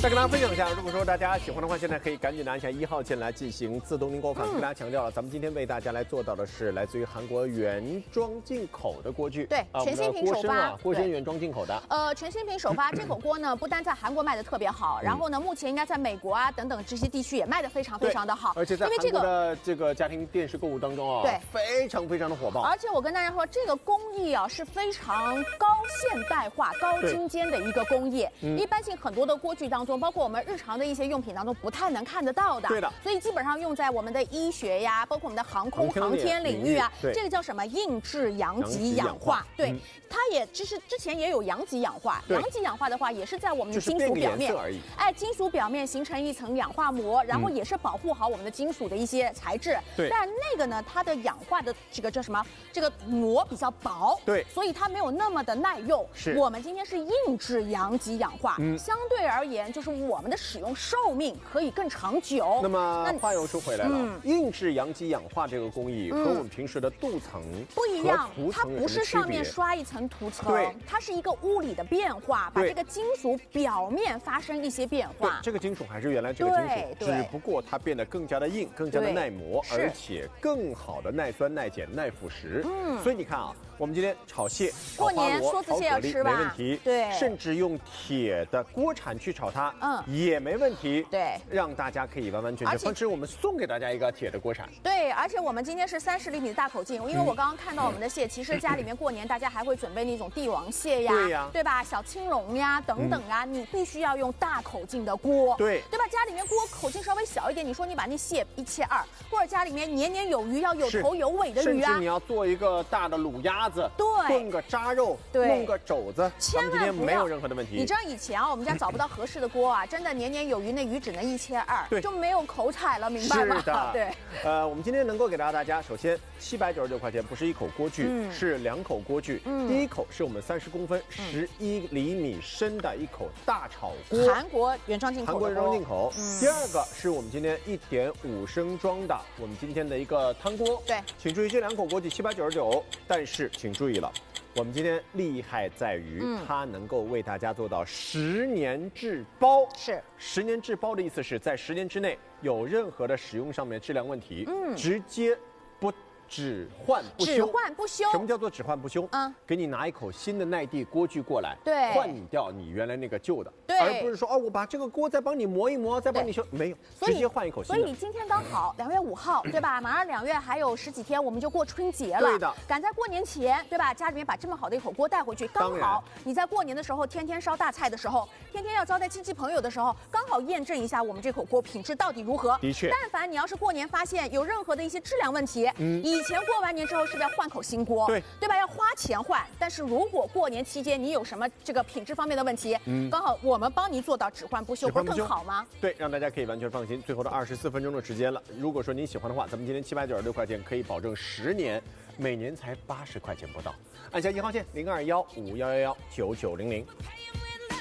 再跟大家分享一下，如果说大家喜欢的话，现在可以赶紧拿一下1号键来进行自动订购。反复跟大家强调了，咱们今天为大家来做到的是来自于韩国原装进口的锅具， 对，全新品首发， 锅身原装进口的。 全新品首发，这口锅呢不单在韩国卖的特别好，然后呢目前应该在美国啊等等这些地区也卖的非常的好， 而且在韩国的这个家庭电视购物当中啊，对，非常的火爆。 而且我跟大家说，这个工艺啊是非常高现代化、高精尖的一个工艺，一般性很多的锅具当中，包括我们日常的一些用品当中不太能看得到的。 对的， 所以基本上用在我们的医学呀，包括我们的航天领域啊，这个叫什么硬质阳极氧化。对，它也其实之前也有阳极氧化，阳极氧化的话也是在我们的金属表面，金属表面形成一层氧化膜，然后也是保护好我们的金属的一些材质。 对， 但那个呢，它的氧化的这个叫什么？这个膜比较薄， 对， 所以它没有那么的耐用。 是， 我们今天是硬质阳极氧化，相对而言，就是我们的使用寿命可以更长久。 那么话又说回来了，硬质阳极氧化这个工艺和我们平时的镀层不一样，它不是上面刷一层涂层，对，它是一个物理的变化，把这个金属表面发生一些变化。 这个金属还是原来这个金属，只不过它变得更加的硬，更加的耐磨，而且更好的耐酸、耐碱、耐腐蚀。所以你看啊，我们今天炒蟹、 过年梭子蟹要吃吧， 没问题。对，甚至用铁的锅铲去炒它，也没问题。 对， 让大家可以完完全全。同时，我们送给大家一个铁的锅铲。 对，而且我们今天是30厘米的大口径，因为我刚刚看到我们的蟹，其实家里面过年大家还会准备那种帝王蟹呀，对吧？小青龙呀等等啊，你必须要用大口径的锅，对吧？家里面锅口径稍微小一点，你说你把那蟹1切2，或者家里面年年有余，要有头有尾的鱼啊， 甚至你要做一个大的卤鸭子， 对， 炖个扎肉，弄个肘子， 千万今天没有任何的问题。 你知道以前啊，我们家找不到合适的锅啊，真的年年有余，那鱼只能1切2，就没有口彩了，明白吗？ 是的， 对。 我们今天能够给到大家，首先799块钱不是1口锅具，是2口锅具。第一口是我们30公分、11厘米深的一口大炒锅， 韩国原装进口。 第二个是我们今天1.5升装的，我们今天的一个汤锅。 对， 请注意这2口锅具799，但是请注意了。我们今天厉害在于，它能够为大家做到10年质包。 是 10年质包的意思是在10年之内有任何的使用上面质量问题，直接不只换不修。什么叫做只换不修？给你拿一口新的耐地锅具过来，对，换掉你原来那个旧的，对，而不是说我把这个锅再帮你磨一磨，再帮你修，没有，直接换一口新的。 所以你今天刚好2月5号，对吧？马上2月还有10几天，我们就过春节了。 对的， 赶在过年前，对吧？家里面把这么好的一口锅带回去，刚好你在过年的时候，天天烧大菜的时候，天天要招待亲戚朋友的时候，刚好验证一下我们这口锅品质到底如何。 的确， 但凡你要是过年发现有任何的一些质量问题，以前过完年之后是不是要换口新锅？对吧？要花钱换。但是如果过年期间你有什么这个品质方面的问题，刚好我们帮您做到只换不修，不是更好吗？ 对，让大家可以完全放心。最后的24分钟的时间了，如果说您喜欢的话，咱们今天796块钱可以保证10年，每年才80块钱不到。按下1号键0215119900。